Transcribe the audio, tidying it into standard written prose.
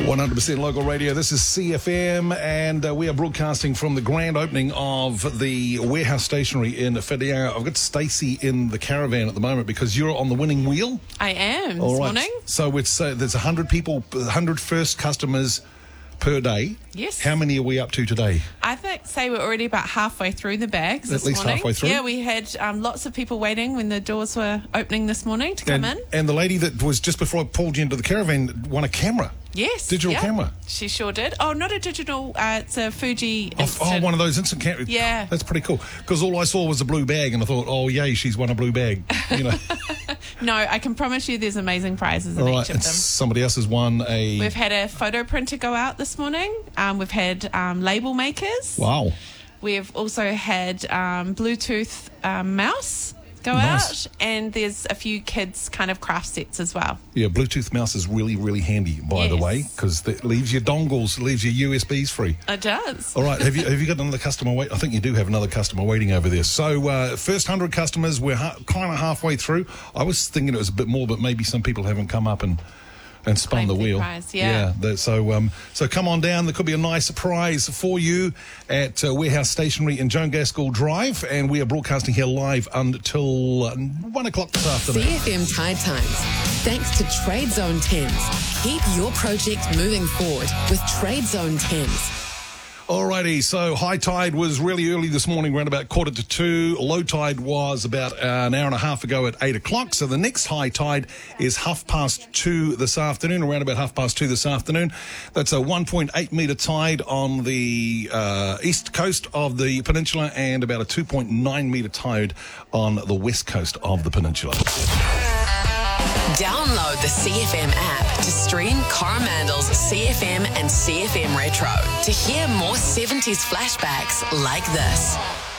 100% local radio. This is CFM, and we are broadcasting from the grand opening of the Warehouse Stationery in Whitianga. I've got Stacey in the caravan at the moment because you're on the winning wheel. I am All this right. morning. So it's there's 100 people, 100 first customers per day. Yes. How many are we up to today? I say we're already about halfway through the bags this At least morning. halfway through? Yeah, we had lots of people waiting when the doors were opening this morning to come in. And the lady that was just before I pulled you into the caravan won a camera. Yes. Digital camera. She sure did. Oh, not a digital, it's a Fuji Oh, instant. one of those instant cameras. Yeah. That's pretty cool. Because all I saw was a blue bag, and I thought, oh, yay, she's won a blue bag. You know. No, I can promise you there's amazing prizes in All each right, of and them. somebody else has won a... We've had a photo printer go out this morning. We've had label makers. Wow. We've also had Bluetooth mouse go Nice. out, and there's a few kids kind of craft sets as well. Yeah, Bluetooth mouse is really, really handy, by the Yes. way, because it leaves your dongles, leaves your USBs free. It does. All right, have you got another customer wait? I think you do have another customer waiting over there. So first 100 customers, we're kind of halfway through. I was thinking it was a bit more, but maybe some people haven't come up and spun Claim the their wheel. prize, yeah. So come on down. There could be a nice prize for you at Warehouse Stationery in Joan Gaskell Drive, and we are broadcasting here live until 1 o'clock this afternoon. CFM Tide Times. Thanks to Trade Zone 10s. Keep your project moving forward with Trade Zone 10s. Alrighty, so high tide was really early this morning, around about 1:45. Low tide was about an hour and a half ago at 8 o'clock. So the next high tide is 2:30 this afternoon, around about 2:30 this afternoon. That's a 1.8 metre tide on the east coast of the peninsula and about a 2.9 metre tide on the west coast of the peninsula. Download the CFM app to stream Coromandel's CFM and CFM Retro to hear more 70s flashbacks like this.